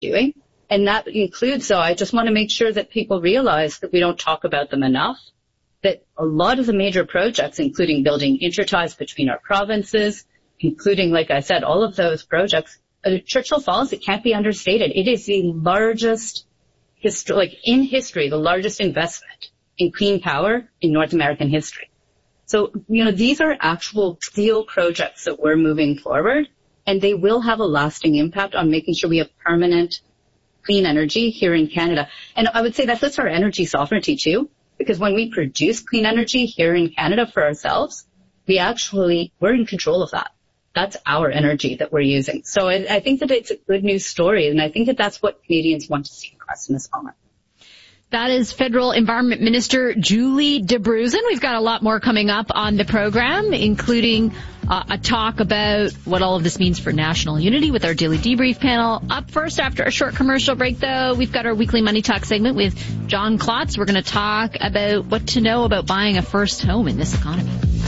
doing. And that includes, so I just want to make sure that people realize that we don't talk about them enough, that a lot of the major projects, including building interties between our provinces, including, like I said, all of those projects, Churchill Falls, it can't be understated. It is the largest, in history, the largest investment in clean power in North American history. So, these are actual real projects that we're moving forward, and they will have a lasting impact on making sure we have permanent clean energy here in Canada. And I would say that that's our energy sovereignty too, because when we produce clean energy here in Canada for ourselves, we're in control of that. That's our energy that we're using. So I think that it's a good news story, and I think that that's what Canadians want to see across in this moment. That is Federal Environment Minister Julie Debruzen. We've got a lot more coming up on the program, including a talk about what all of this means for national unity with our Daily Debrief panel. Up first, after a short commercial break, though, we've got our weekly Money Talk segment with John Klotz. We're going to talk about what to know about buying a first home in this economy.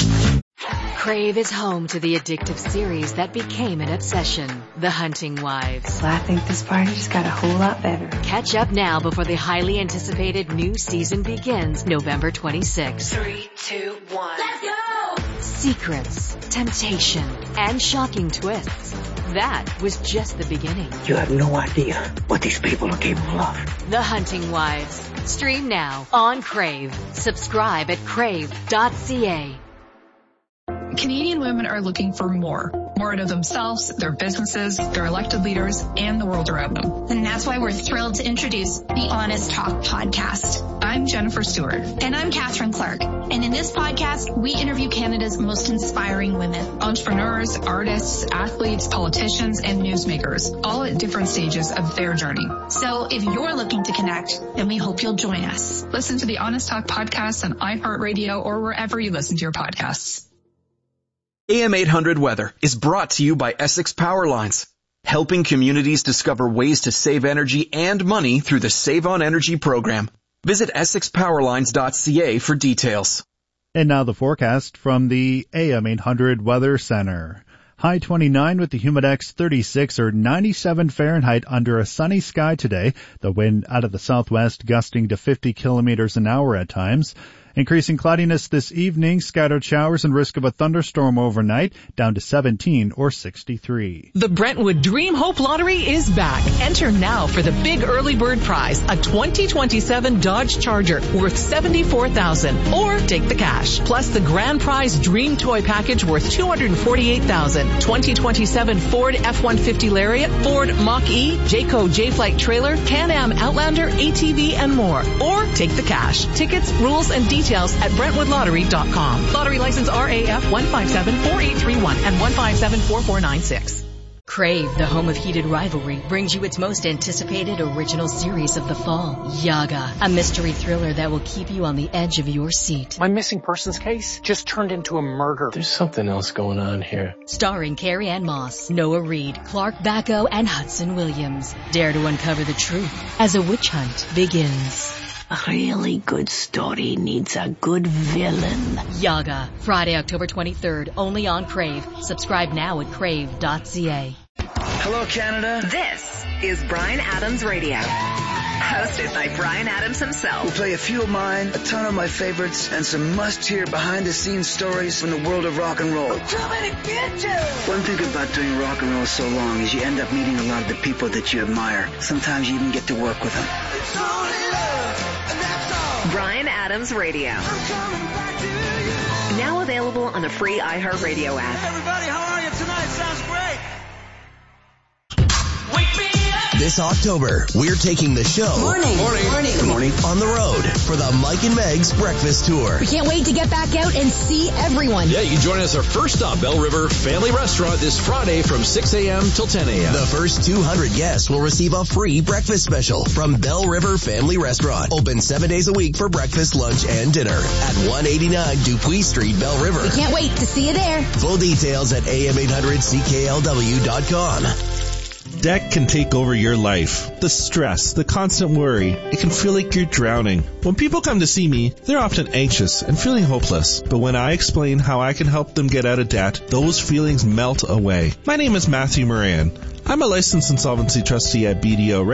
Crave is home to the addictive series that became an obsession, The Hunting Wives. Well, I think this party just got a whole lot better. Catch up now before the highly anticipated new season begins November 26th. 3, 2, 1. Let's go! Secrets, temptation, and shocking twists. That was just the beginning. You have no idea what these people are capable of. The Hunting Wives. Stream now on Crave. Subscribe at crave.ca. Canadian women are looking for more out of themselves, their businesses, their elected leaders, and the world around them. And that's why we're thrilled to introduce the Honest Talk podcast. I'm Jennifer Stewart. And I'm Catherine Clark. And in this podcast, we interview Canada's most inspiring women. Entrepreneurs, artists, athletes, politicians, and newsmakers, all at different stages of their journey. So if you're looking to connect, then we hope you'll join us. Listen to the Honest Talk podcast on iHeartRadio or wherever you listen to your podcasts. AM 800 Weather is brought to you by Essex Power Lines, helping communities discover ways to save energy and money through the Save on Energy program. Visit EssexPowerlines.ca for details. And now the forecast from the AM 800 Weather Center. High 29 with the Humidex 36 or 97 Fahrenheit under a sunny sky today. The wind out of the southwest gusting to 50 kilometers an hour at times. Increasing cloudiness this evening, scattered showers and risk of a thunderstorm overnight, down to 17 or 63. The Brentwood Dream Hope Lottery is back. Enter now for the big early bird prize, a 2027 Dodge Charger worth $74,000, or take the cash. Plus the grand prize Dream Toy package worth $248,000. 2027 Ford F-150 Lariat, Ford Mach-E, Jayco J-Flight Trailer, Can-Am Outlander, ATV, and more. Or take the cash. Tickets, rules, and details at BrentwoodLottery.com. Lottery license RAF 1574831 and 1574496. Crave, the home of heated rivalry, brings you its most anticipated original series of the fall, Yaga, a mystery thriller that will keep you on the edge of your seat. My missing persons case just turned into a murder. There's something else going on here. Starring Carrie Ann Moss, Noah Reid, Clark Bacco, and Hudson Williams. Dare to uncover the truth as a witch hunt begins. A really good story needs a good villain. Yaga, Friday, October 23rd, only on Crave. Subscribe now at crave.ca. Hello, Canada. This is Bryan Adams Radio. Hosted by Bryan Adams himself. We'll play a few of mine, a ton of my favorites, and some must-hear behind-the-scenes stories from the world of rock and roll. One thing about doing rock and roll so long is you end up meeting a lot of the people that you admire. Sometimes you even get to work with them. It's only love. Bryan Adams Radio. Now available on the free iHeartRadio app. Hey everybody, how are you tonight? Sounds great. Wake me up. This October, we're taking the show. Good morning. On the road for the Mike and Meg's Breakfast Tour. We can't wait to get back out and see everyone. Yeah, you can join us our first stop, Bell River Family Restaurant, this Friday from 6 a.m. till 10 a.m. The first 200 guests will receive a free breakfast special from Bell River Family Restaurant. Open 7 days a week for breakfast, lunch, and dinner at 189 Dupuis Street, Bell River. We can't wait to see you there. Full details at am800cklw.com. Debt can take over your life. The stress, the constant worry, it can feel like you're drowning. When people come to see me, they're often anxious and feeling hopeless. But when I explain how I can help them get out of debt, those feelings melt away. My name is Matthew Moran. I'm a licensed insolvency trustee at BDO